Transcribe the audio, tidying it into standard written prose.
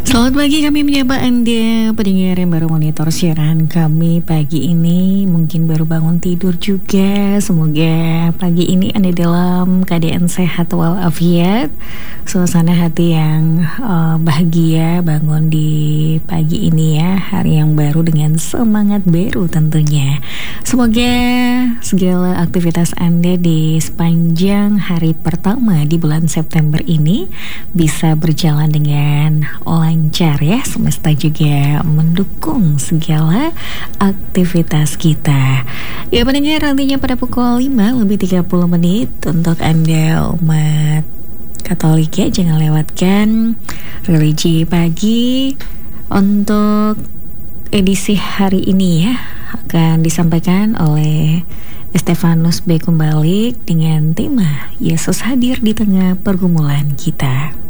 Selamat pagi, kami menyapa Anda pendengar yang baru monitor siaran kami pagi ini. Mungkin baru bangun tidur juga. Semoga pagi ini Anda dalam keadaan sehat walafiat, suasana hati yang bahagia, bangun di pagi ini ya, hari yang baru dengan semangat baru tentunya. Semoga segala aktivitas Anda di sepanjang hari pertama di bulan September ini bisa berjalan dengan lancar ya. Semesta juga mendukung segala aktivitas kita. Ya pendengar, nantinya pada pukul 5 lebih 30 menit untuk Anda umat Katolik ya, jangan lewatkan religi pagi. Untuk edisi hari ini ya akan disampaikan oleh Stefanus B. Kumbalik dengan tema Yesus hadir di tengah pergumulan kita.